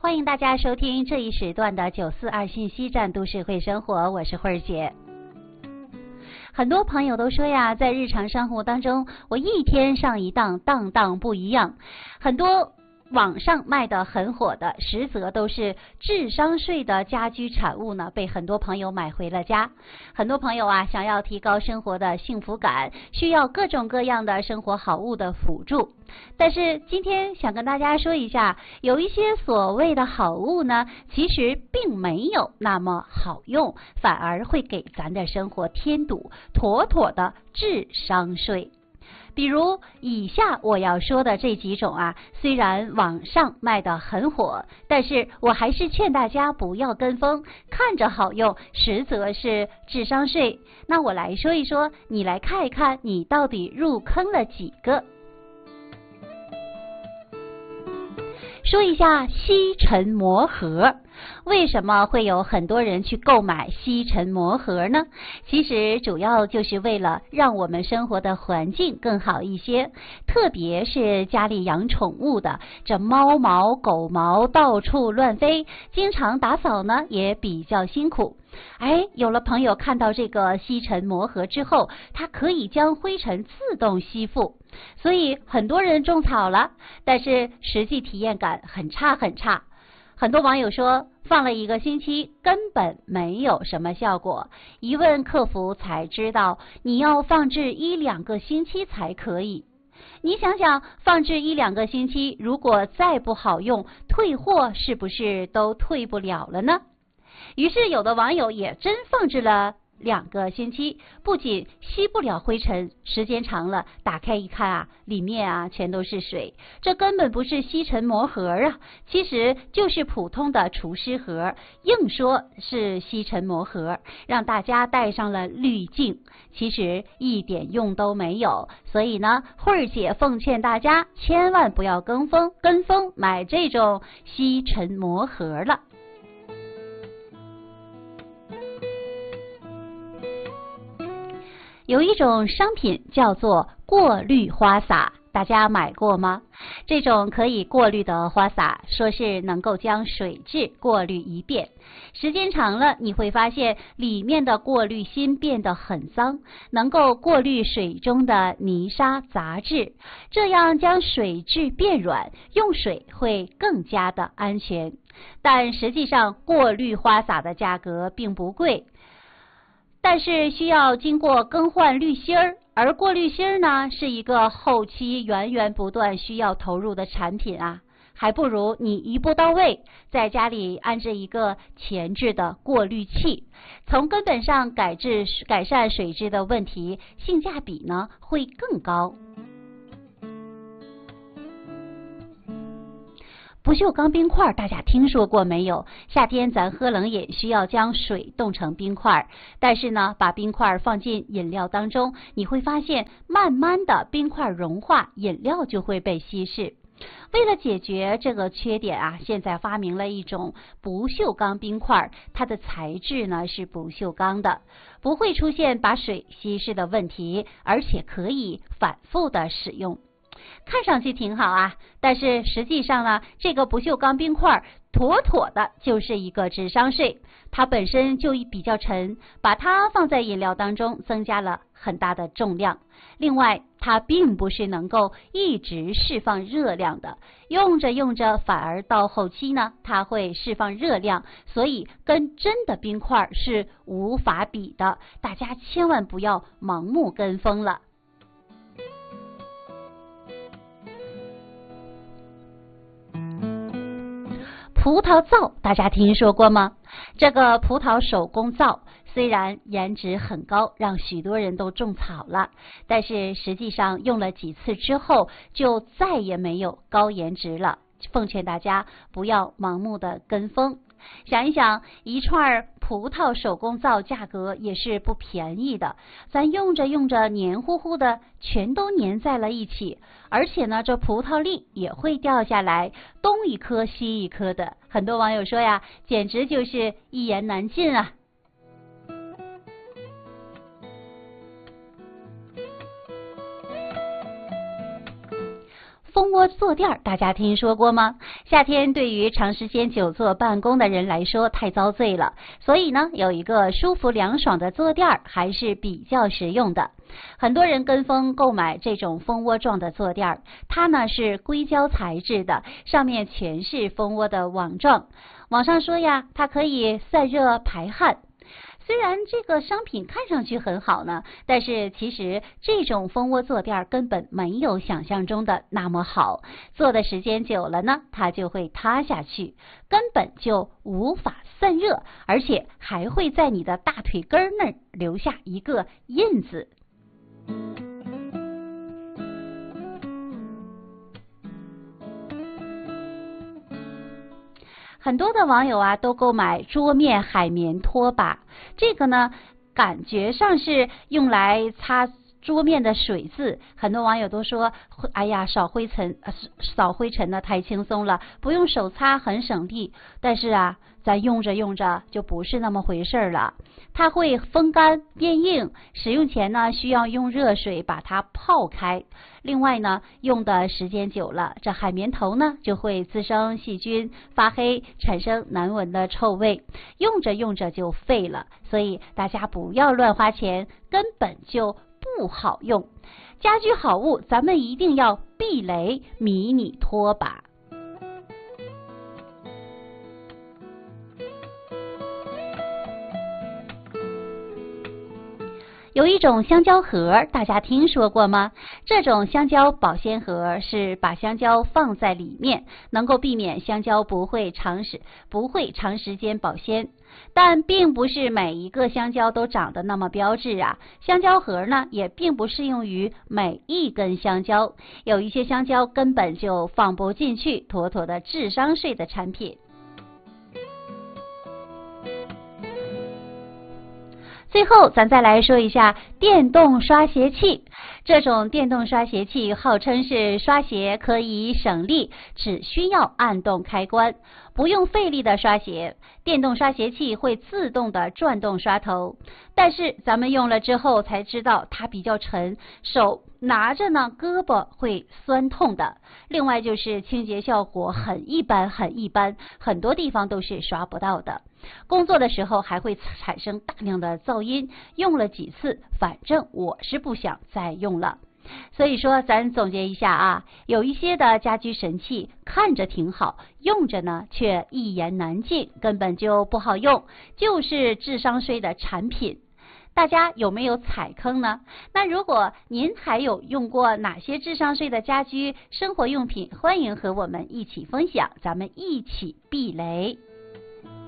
欢迎大家收听这一时段的942信息站都市会生活，我是慧儿姐。很多朋友都说呀，在日常生活当中，我一天上一当，当当不一样。很多网上卖的很火的，实则都是智商税的家居产物呢，被很多朋友买回了家。很多朋友啊，想要提高生活的幸福感，需要各种各样的生活好物的辅助。但是今天想跟大家说一下，有一些所谓的好物呢，其实并没有那么好用，反而会给咱的生活添堵，妥妥的智商税。比如以下我要说的这几种啊，虽然网上卖得很火，但是我还是劝大家不要跟风，看着好用，实则是智商税。那我来说一说，你来看一看，你到底入坑了几个？说一下吸尘魔盒。为什么会有很多人去购买吸尘魔盒呢？其实主要就是为了让我们生活的环境更好一些，特别是家里养宠物的，这猫毛狗毛到处乱飞，经常打扫呢也比较辛苦。有了朋友看到这个吸尘魔盒之后，它可以将灰尘自动吸附，所以很多人种草了，但是实际体验感很差很差。很多网友说放了1个星期根本没有什么效果，一问客服才知道你要放置1-2个星期才可以。你想想，放置1-2个星期，如果再不好用，退货是不是都退不了了呢？于是有的网友也真放置了2个星期，不仅吸不了灰尘，时间长了打开一看啊，里面啊全都是水，这根本不是吸尘魔盒啊，其实就是普通的除湿盒，硬说是吸尘魔盒，让大家带上了滤镜，其实一点用都没有。所以呢，慧儿姐奉劝大家千万不要跟风买这种吸尘魔盒了。有一种商品叫做过滤花洒，大家买过吗？这种可以过滤的花洒，说是能够将水质过滤一遍，时间长了你会发现里面的过滤芯变得很脏，能够过滤水中的泥沙杂质，这样将水质变软，用水会更加的安全。但实际上过滤花洒的价格并不贵，但是需要经过更换滤芯儿，而过滤芯儿呢是一个后期源源不断需要投入的产品啊，还不如你一步到位，在家里安置一个前置的过滤器，从根本上改善水质的问题，性价比呢会更高。不锈钢冰块大家听说过没有？夏天咱喝冷饮需要将水冻成冰块，但是呢，把冰块放进饮料当中，你会发现慢慢的冰块融化，饮料就会被稀释。为了解决这个缺点啊，现在发明了一种不锈钢冰块，它的材质呢是不锈钢的，不会出现把水稀释的问题，而且可以反复的使用。看上去挺好啊，但是实际上呢，这个不锈钢冰块妥妥的就是一个智商税，它本身就比较沉，把它放在饮料当中增加了很大的重量。另外，它并不是能够一直释放热量的，用着用着反而到后期呢，它会释放热量，所以跟真的冰块是无法比的，大家千万不要盲目跟风了。葡萄皂大家听说过吗？这个葡萄手工皂虽然颜值很高，让许多人都种草了，但是实际上用了几次之后就再也没有高颜值了。奉劝大家不要盲目的跟风。想一想，一串葡萄手工皂价格也是不便宜的，咱用着用着黏糊糊的，全都粘在了一起，而且呢，这葡萄粒也会掉下来，东一颗西一颗的。很多网友说呀，简直就是一言难尽啊。蜂窝坐垫大家听说过吗？夏天对于长时间久坐办公的人来说太遭罪了，所以呢，有一个舒服凉爽的坐垫还是比较实用的。很多人跟风购买这种蜂窝状的坐垫，它呢是硅胶材质的，上面全是蜂窝的网状。网上说呀，它可以散热排汗。虽然这个商品看上去很好呢，但是其实这种蜂窝坐垫根本没有想象中的那么好，坐的时间久了呢，它就会塌下去，根本就无法散热，而且还会在你的大腿根那儿留下一个印子。很多的网友啊都购买桌面海绵拖把，这个呢感觉上是用来擦桌面的水渍，很多网友都说，哎呀，扫灰尘呢太轻松了，不用手擦很省力。但是啊，咱用着用着就不是那么回事了，它会风干变硬，使用前呢需要用热水把它泡开。另外呢，用的时间久了，这海绵头呢就会滋生细菌，发黑，产生难闻的臭味，用着用着就废了。所以大家不要乱花钱，根本就不好用。家居好物，咱们一定要避雷迷你拖把。有一种香蕉盒，大家听说过吗？这种香蕉保鲜盒是把香蕉放在里面，能够避免香蕉不会长时间保鲜。但并不是每一个香蕉都长得那么标致啊。香蕉盒呢，也并不适用于每一根香蕉，有一些香蕉根本就放不进去，妥妥的智商税的产品。最后咱再来说一下电动刷鞋器。这种电动刷鞋器号称是刷鞋可以省力，只需要按动开关，不用费力的刷鞋。电动刷鞋器会自动的转动刷头，但是咱们用了之后才知道它比较沉，手拿着呢胳膊会酸痛的。另外就是清洁效果很一般，很多地方都是刷不到的。工作的时候还会产生大量的噪音，用了几次，反正我是不想再用了。所以说咱总结一下啊，有一些的家居神器看着挺好，用着呢却一言难尽，根本就不好用，就是智商税的产品。大家有没有踩坑呢？那如果您还有用过哪些智商税的家居生活用品，欢迎和我们一起分享，咱们一起避雷。